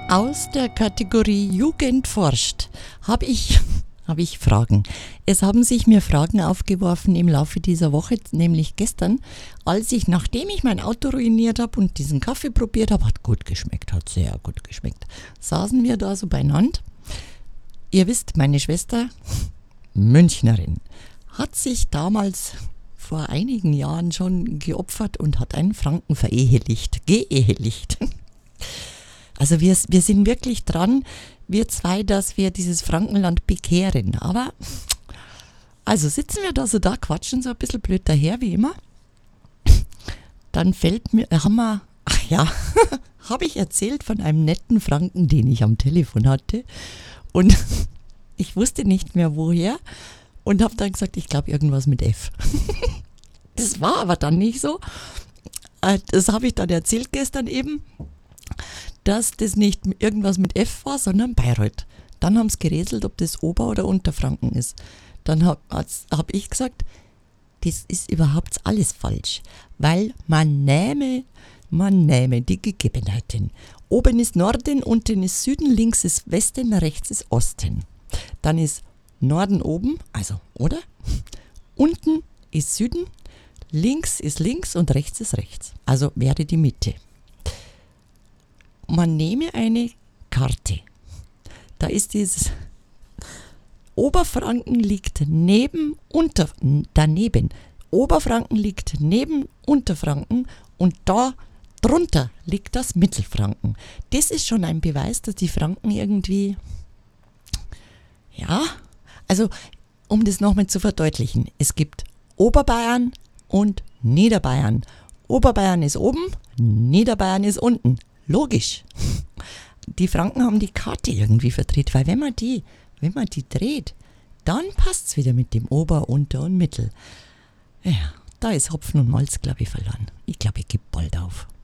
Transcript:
Aus der Kategorie Jugend forscht habe ich Fragen. Es haben sich mir Fragen aufgeworfen im Laufe dieser Woche, nämlich gestern, nachdem ich mein Auto ruiniert habe und diesen Kaffee probiert habe, hat sehr gut geschmeckt, saßen wir da so beieinander. Ihr wisst, meine Schwester, Münchnerin, hat sich damals vor einigen Jahren schon geopfert und hat einen Franken geehelicht. Also wir sind wirklich dran, wir zwei, dass wir dieses Frankenland bekehren. Aber, also sitzen wir da so da, quatschen so ein bisschen blöd daher, wie immer. Dann habe ich erzählt von einem netten Franken, den ich am Telefon hatte. Und ich wusste nicht mehr woher und habe dann gesagt, ich glaube irgendwas mit F. Das war aber dann nicht so. Das habe ich dann erzählt gestern eben, dass das nicht irgendwas mit F war, sondern Bayreuth. Dann haben sie gerätselt, ob das Ober- oder Unterfranken ist. Dann hab ich gesagt, das ist überhaupt alles falsch, weil man nähme die Gegebenheiten. Oben ist Norden, unten ist Süden, links ist Westen, rechts ist Osten. Dann ist Norden oben, also, oder? Unten ist Süden, links ist links und rechts ist rechts. Also wäre die Mitte. Man nehme eine Karte. Da ist dieses Oberfranken liegt daneben. Oberfranken liegt neben Unterfranken und da drunter liegt das Mittelfranken. Das ist schon ein Beweis, dass die Franken irgendwie, also um das nochmal zu verdeutlichen, es gibt Oberbayern und Niederbayern. Oberbayern ist oben, Niederbayern ist unten. Logisch. Die Franken haben die Karte irgendwie verdreht, weil wenn man die dreht, dann passt es wieder mit dem Ober-, Unter- und Mittel. Ja, da ist Hopfen und Malz, glaube ich, verloren. Ich glaube, ich gebe bald auf.